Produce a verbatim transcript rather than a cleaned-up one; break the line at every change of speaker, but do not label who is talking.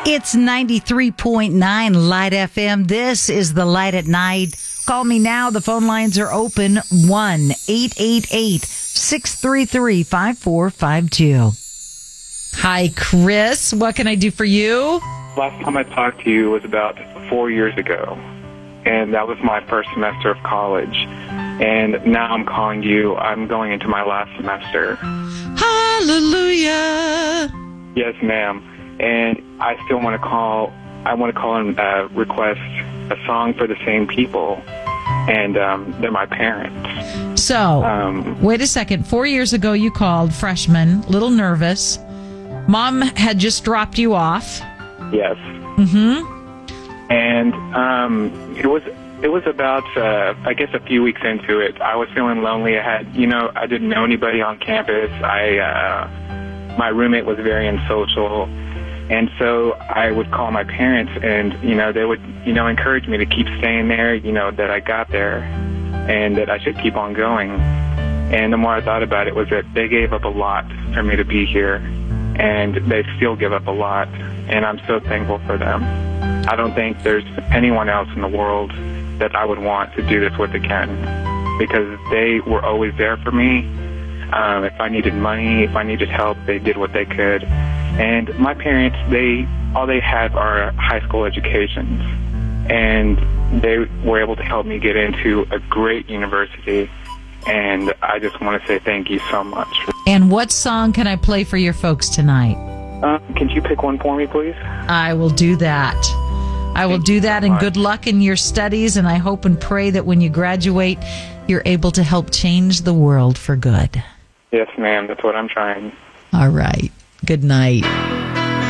It's ninety-three point nine Light F M. This is the Light at Night. Call me now. The phone lines are open. one eight eight eight, six three three, five four five two. Hi, Chris. What can I do for you?
Last time I talked to you was about four years ago, and that was my first semester of college. And now I'm calling you. I'm going into my last semester.
Hallelujah.
Yes, ma'am. And I still want to call, I want to call and uh, request a song for the same people. And um, they're my parents.
So,
um,
wait a second. Four years ago, you called, freshman, little nervous. Mom had just dropped you off.
Yes.
Mm-hmm.
And um, it was it was about, uh, I guess, a few weeks into it. I was feeling lonely. I had, you know, I didn't know anybody on campus. I, uh, my roommate was very unsocial. And so I would call my parents, and, you know, they would, you know, encourage me to keep staying there, you know, that I got there and that I should keep on going. And the more I thought about it was that they gave up a lot for me to be here, and they still give up a lot, and I'm so thankful for them. I don't think there's anyone else in the world that I would want to do this with again, because they were always there for me. Um, if I needed money, if I needed help, they did what they could. And my parents, they all they have are high school educations, and they were able to help me get into a great university. And I just want to say thank you so much.
And what song can I play for your folks tonight?
Uh, can you pick one for me, please? I
will do that. I will do that, and good luck in your studies, and I hope and pray that when you graduate, you're able to help change the world for good.
Yes, ma'am. That's what I'm trying.
All right. Good night.